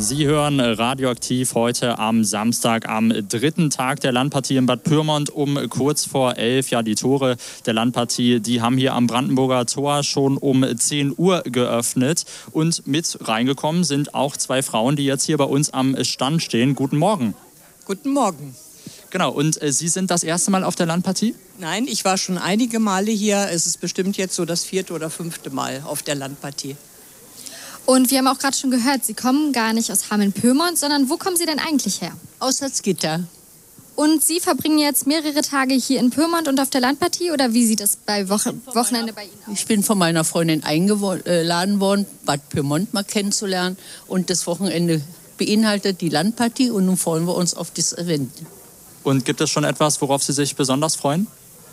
Sie hören Radioaktiv heute am Samstag, am dritten Tag der Landpartie in Bad Pyrmont um kurz vor 11. Ja, die Tore der Landpartie, die haben hier am Brandenburger Tor schon um 10 Uhr geöffnet. Und mit reingekommen sind auch zwei Frauen, die jetzt hier bei uns am Stand stehen. Guten Morgen. Guten Morgen. Genau, und Sie sind das erste Mal auf der Landpartie? Nein, ich war schon einige Male hier. Es ist bestimmt jetzt so das 4. oder 5. Mal auf der Landpartie. Und wir haben auch gerade schon gehört, Sie kommen gar nicht aus Hameln-Pyrmont, sondern wo kommen Sie denn eigentlich her? Aus Salzgitter. Und Sie verbringen jetzt mehrere Tage hier in Pyrmont und auf der Landpartie oder wie sieht das bei Wochenende bei Ihnen aus? Ich bin von meiner Freundin eingeladen worden, Bad Pyrmont mal kennenzulernen. Und das Wochenende beinhaltet die Landpartie und nun freuen wir uns auf das Event. Und gibt es schon etwas, worauf Sie sich besonders freuen?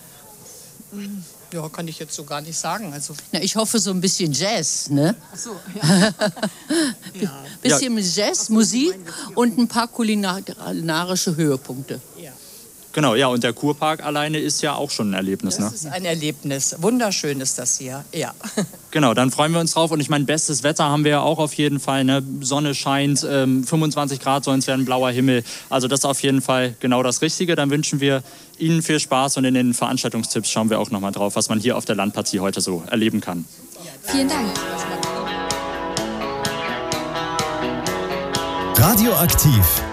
Ja, kann ich jetzt so gar nicht sagen. Also Na, ich hoffe so ein bisschen Jazz, ne? ach so, ja. Ja. Bisschen mit Jazz, Musik und ein paar kulinarische Höhepunkte. Ja. Genau, ja, und der Kurpark alleine ist ja auch schon ein Erlebnis, Das ne? ist ein Erlebnis. Wunderschön ist das hier, ja. Genau, dann freuen wir uns drauf. Und ich meine, bestes Wetter haben wir ja auch auf jeden Fall. Ne? Sonne scheint, 25 Grad sollen es werden, blauer Himmel. Also das ist auf jeden Fall genau das Richtige. Dann wünschen wir Ihnen viel Spaß und in den Veranstaltungstipps schauen wir auch nochmal drauf, was man hier auf der Landpartie heute so erleben kann. Vielen Dank. Radioaktiv.